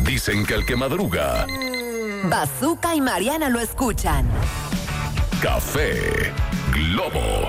Dicen que el que madruga, Bazooka y Mariana lo escuchan. Café Globo.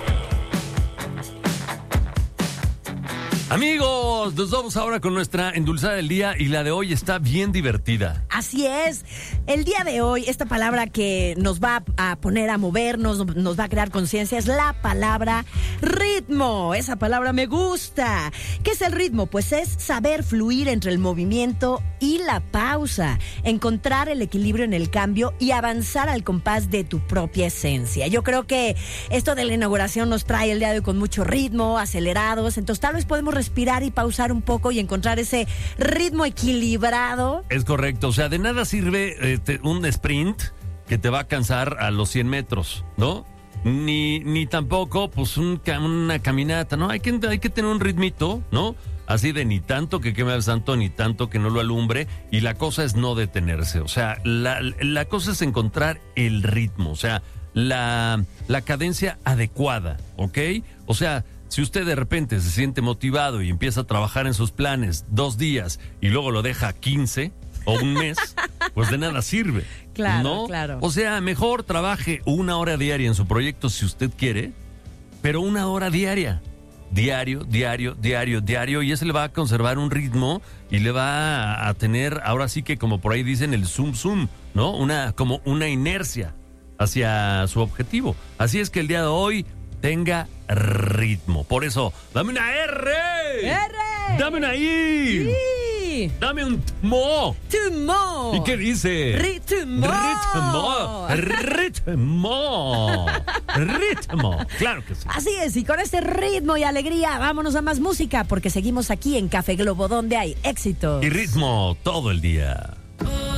Amigos, nos vamos ahora con nuestra endulzada del día y la de hoy está bien divertida. Así es. El día de hoy, esta palabra que nos va a poner a movernos, nos va a crear conciencia, es la palabra ritmo. Esa palabra me gusta. ¿Qué es el ritmo? Pues es saber fluir entre el movimiento y la pausa, encontrar el equilibrio en el cambio y avanzar al compás de tu propia esencia. Yo creo que esto de la inauguración nos trae el día de hoy con mucho ritmo, acelerados, entonces tal vez podemos respirar y pausar un poco y encontrar ese ritmo equilibrado. Es correcto, o sea, de nada sirve un sprint que te va a cansar a los 100 metros, ¿no? Ni tampoco, pues, una caminata, ¿no? Hay que tener un ritmito, ¿no? Así de ni tanto que queme al santo, ni tanto que no lo alumbre, y la cosa es no detenerse, o sea, la cosa es encontrar el ritmo, o sea, la cadencia adecuada, ¿ok? O sea, si usted de repente se siente motivado y empieza a trabajar en sus planes 2 días y luego lo deja 15 o un mes, pues de nada sirve. Claro, ¿no? claro. O sea, mejor trabaje 1 hora diaria en su proyecto si usted quiere, pero 1 hora diaria. Diario, y ese le va a conservar un ritmo y le va a tener, ahora sí que como por ahí dicen, el zoom, ¿no? Como una inercia hacia su objetivo. Así es que el día de hoy tenga ritmo. Por eso, dame una R. Dame una I. Sí. Dame un mo. Tumo. ¿Y qué dice? Ritmo. Ritmo. Claro que sí. Así es, y con este ritmo y alegría, vámonos a más música, porque seguimos aquí en Café Globo, donde hay éxito. Y ritmo todo el día.